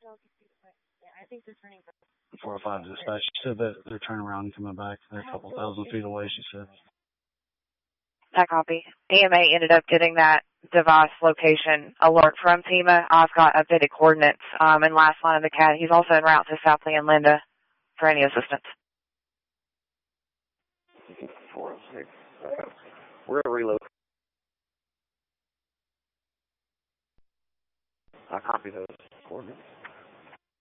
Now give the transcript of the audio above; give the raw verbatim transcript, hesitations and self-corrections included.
four oh five dispatch. She said that they're turning around and coming back. They're a couple thousand feet away, she said. That copy. E M A ended up getting that device location alert from FEMA. I've got updated coordinates um, in last line of the cat. He's also en route to South Lee and Linda for any assistance. four oh six. Okay. We're going to reload. I copy those coordinates.